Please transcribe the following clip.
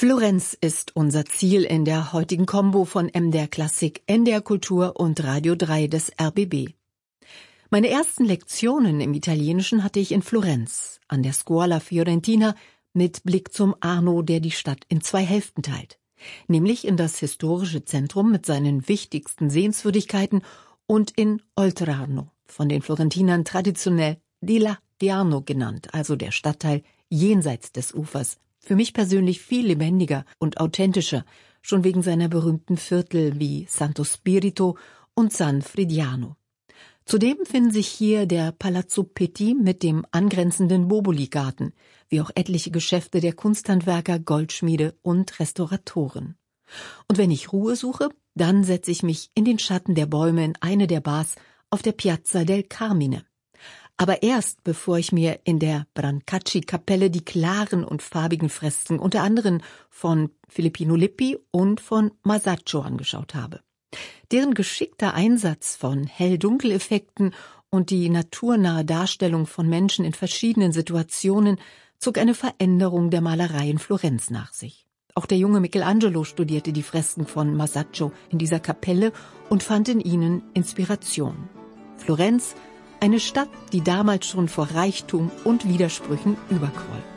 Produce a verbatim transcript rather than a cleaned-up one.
Florenz ist unser Ziel in der heutigen Kombo von M D R Klassik, N D R Kultur und Radio drei des R B B. Meine ersten Lektionen im Italienischen hatte ich in Florenz, an der Scuola Fiorentina, mit Blick zum Arno, der die Stadt in zwei Hälften teilt, nämlich in das historische Zentrum mit seinen wichtigsten Sehenswürdigkeiten und in Oltrarno, von den Florentinern traditionell di là di Arno genannt, also der Stadtteil jenseits des Ufers. Für mich persönlich viel lebendiger und authentischer, schon wegen seiner berühmten Viertel wie Santo Spirito und San Frediano. Zudem finden sich hier der Palazzo Pitti mit dem angrenzenden Boboli-Garten, wie auch etliche Geschäfte der Kunsthandwerker, Goldschmiede und Restauratoren. Und wenn ich Ruhe suche, dann setze ich mich in den Schatten der Bäume in eine der Bars auf der Piazza del Carmine. Aber erst, bevor ich mir in der Brancacci-Kapelle die klaren und farbigen Fresken unter anderem von Filippino Lippi und von Masaccio angeschaut habe. Deren geschickter Einsatz von Hell-Dunkel-Effekten und die naturnahe Darstellung von Menschen in verschiedenen Situationen zog eine Veränderung der Malerei in Florenz nach sich. Auch der junge Michelangelo studierte die Fresken von Masaccio in dieser Kapelle und fand in ihnen Inspiration. Florenz, eine Stadt, die damals schon vor Reichtum und Widersprüchen überquoll.